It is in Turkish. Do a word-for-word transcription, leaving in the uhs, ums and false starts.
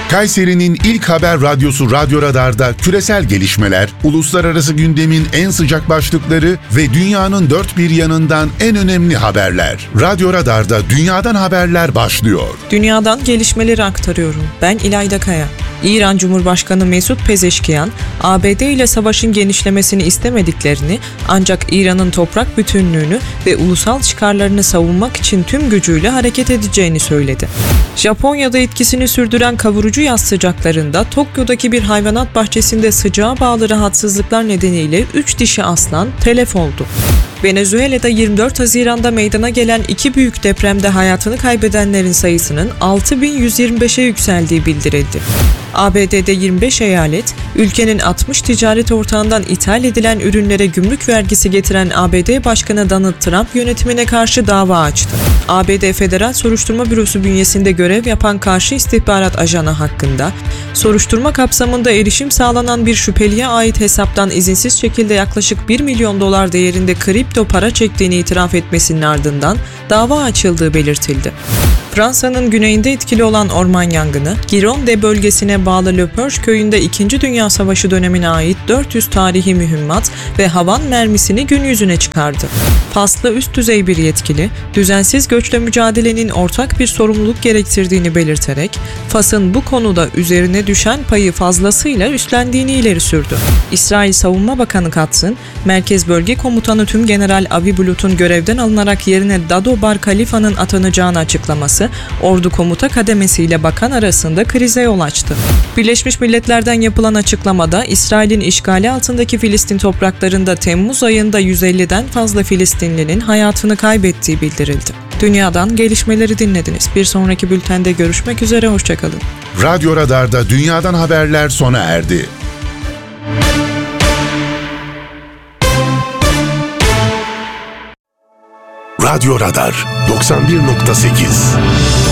Kayseri'nin ilk haber radyosu Radyo Radar'da küresel gelişmeler, uluslararası gündemin en sıcak başlıkları ve dünyanın dört bir yanından en önemli haberler. Radyo Radar'da dünyadan haberler başlıyor. Dünyadan gelişmeleri aktarıyorum. Ben İlayda Kaya. İran Cumhurbaşkanı Mesut Pezeşkiyan, A B D ile savaşın genişlemesini istemediklerini ancak İran'ın toprak bütünlüğünü ve ulusal çıkarlarını savunmak için tüm gücüyle hareket edeceğini söyledi. Japonya'da etkisini sürdüren kavurucu yaz sıcaklarında Tokyo'daki bir hayvanat bahçesinde sıcağa bağlı rahatsızlıklar nedeniyle üç dişi aslan telef oldu. Venezuela'da yirmi dört Haziran'da meydana gelen iki büyük depremde hayatını kaybedenlerin sayısının altı bin yüz yirmi beşe yükseldiği bildirildi. A B D'de yirmi beş eyalet, ülkenin altmış ticaret ortağından ithal edilen ürünlere gümrük vergisi getiren A B D Başkanı Donald Trump yönetimine karşı dava açtı. A B D Federal Soruşturma Bürosu bünyesinde görev yapan karşı istihbarat ajanı hakkında, soruşturma kapsamında erişim sağlanan bir şüpheliye ait hesaptan izinsiz şekilde yaklaşık bir milyon dolar değerinde kripto para çektiğini itiraf etmesinin ardından dava açıldığı belirtildi. Fransa'nın güneyinde etkili olan orman yangını, Gironde bölgesine bağlı Le Perche köyünde İkinci Dünya Savaşı dönemine ait dört yüz tarihi mühimmat ve havan mermisini gün yüzüne çıkardı. Faslı üst düzey bir yetkili, düzensiz göçle mücadelenin ortak bir sorumluluk gerektirdiğini belirterek, Fas'ın bu konuda üzerine düşen payı fazlasıyla üstlendiğini ileri sürdü. İsrail Savunma Bakanı Katz'ın, Merkez Bölge Komutanı Tümgeneral Avi Bulut'un görevden alınarak yerine Dado Bar Khalifa'nın atanacağını açıklaması, ordu komuta kademesiyle bakan arasında krize yol açtı. Birleşmiş Milletler'den yapılan açıklamada, İsrail'in işgali altındaki Filistin topraklarında Temmuz ayında yüz elliden fazla Filistinlinin hayatını kaybettiği bildirildi. Dünyadan gelişmeleri dinlediniz. Bir sonraki bültende görüşmek üzere, hoşçakalın. Radyo Radar'da dünyadan haberler sona erdi. Radyo Radar doksan bir nokta sekiz